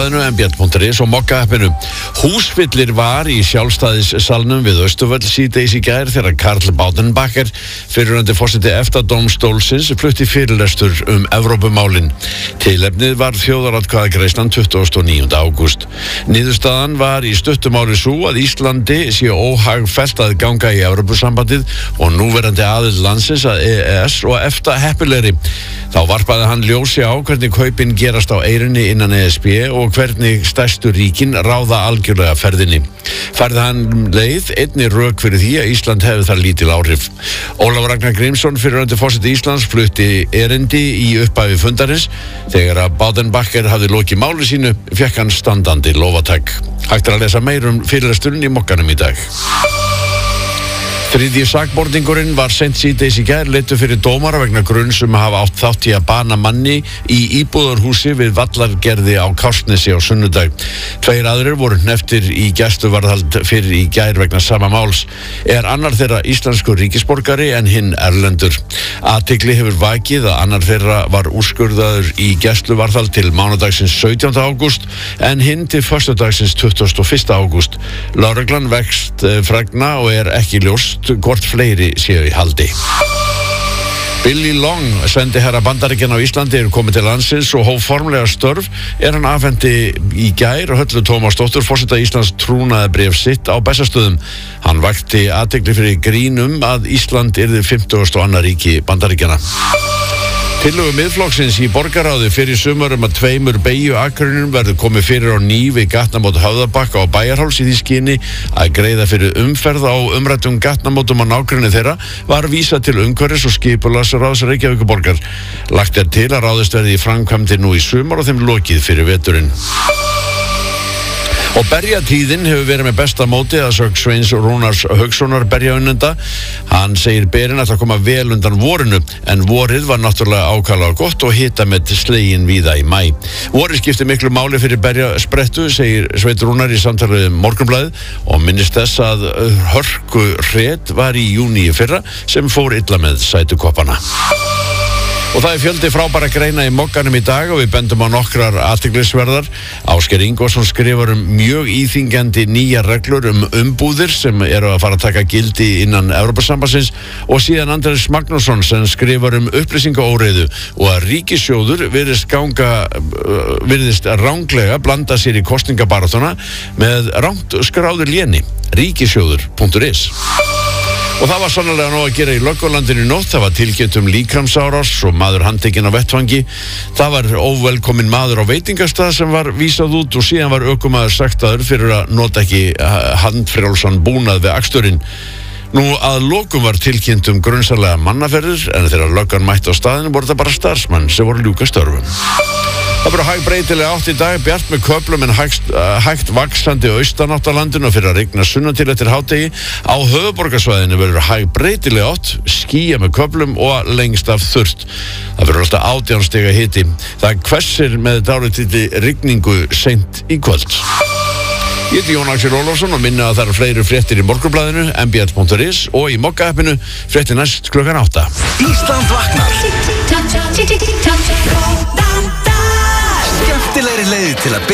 mbl.is og Mokka-appinu. Húsfyllir var í sjálfstæðissalnum við Austurvöll síðdegis í gær þegar Karl Baudenbacher, fyrrverandi forseti EFTA-dómstólsins, flutti fyrirlestur Evrópumálin. Tilefnið var þjóðaratkvæðagreiðslan 29. ágúst. Niðurstaðan var í stuttumáli sú að Íslandi sé óhagfellt að ganga í Evrópusambandið og núverandi aðild landsins að EES og EFTA heppilegri. Þá varpaði hann ljósi á hvernig kaupin gerast á eyrinni innan ESB og hvernig stærstu ríkin ráða algjörlega ferðinni. Færði hann leið einnig rök fyrir því að Ísland hefði þar lítil áhrif. Ólafur Ragnar Grímsson, fyrrverandi forseti Íslands, flutti erindi í upphafi fundarins. Þegar að Baudenbacher hafði lokið máli sínu, fékk hann standandi lófatak. Hægt að lesa meir fyrirlesturinn í Mokkanum í dag. Þriðji sakborningurinn var seint síðdegis í gær leiddur fyrir dómara vegna gruns að hafa átt þátt í að bana manni í íbúðarhúsi við Vallargerði á Kársnesi á sunnudag. 2 aðrir voru hnepptir í gæsluvarðhald fyrir í gær vegna sama máls. Annar þeirra íslenskur ríkisborgari en hinn erlendur. Athygli hefur vakið að annar þeirra var úrskurðaður í gæsluvarðhald til mánudagsins 17. ágúst en hinn til föstudagsins 21. ágúst. Lögreglan vext fregna og ekki ljóst hvort fleiri séu í haldi. Billy Long, sendiherra Bandaríkjanna á Íslandi, komið til landsins og hóf formlega störf. Hann afhenti í gær Höllu Tómasdóttur, forseta Íslands, trúnaðarbréf sitt á Bessastöðum. Hann vakti athygli fyrir grínum að Ísland yrði 52. ríki Bandaríkjanna. Tillögu Miðflokksins í borgarráði fyrir sumar að 2 beygjuakrunum verður komið fyrir á ný við gatnamót Höfðabakka og Bæjarháls í því skyni að greiða fyrir umferð á umræddum gatnamótum á nágrenni þeirra var vísað til umhverfis- og skipulagsráðs Reykjavíkurborgar. Lagt til að ráðist verði í framkvæmdir nú í sumar og þeim lokið fyrir veturinn. Og berjatíðin hefur verið með besta móti að sögn Sveins Rúnars Haukssonar berjaunnenda. Hann segir berin ætla að koma vel undan vorinu, en vorið var náttúrulega ákaflega gott og hitamet slegin víða í maí. Vorið skipti miklu máli fyrir berjasprettu, segir Sveinn Rúnar í samtali við Morgunblaðið og minnist þess að hörku hret var í júní í fyrra sem fór illa með sætukoppana. Og það fjöldi frábæra greina í Mokkanum í dag og við bendum á nokkrar athyglisverðar. Ásgeir Ingvarsson skrifar mjög íþyngjandi nýjar reglur umbúðir sem eru að fara að taka gildi innan Evrópusambandsins og síðan Andrés Magnússon sem skrifar upplýsingaóreiðu og að ríkissjóður virðist ranglega blanda sér í kosningabaráttuna með rangt skráður léni. Ríkissjóður.is. Og það var sannarlega nóg að gera í löggulandinu í nótt. Það var tilkynnt líkamsárás og maður handtekinn á vettvangi. Það var óvelkominn maður á veitingastað sem var vísað út og síðan var ökumaður sektaður fyrir að nota ekki handfrjálsan búnað við aksturinn. Nú að lokum var tilkynnt grunsamlega mannaferðir en þegar löggan mætti á staðinu voru það bara starfsmenn sem voru ljúka störfum. Það verður hægbreytilega átt í dag, bjart með köflum en hægt vaxandi austanátt á landinu og fyrir að rigna sunnan-til eftir hádegi. Á höfuðborgarsvæðinu verður hægbreytilega átt, skýja með köflum og lengst af þurrt. Það verður alltaf 18 stiga hiti. Það hvessir með dálítilli rigningu seint í kvöld. Ég heiti Jón Axel Ólafsson og minna að það eru fleiri fréttir í Morgunblaðinu, mbl.is og í Mokka-appinu, fréttir næst klukkan 8. Ísland vaknar. Skemmtilegri leið til að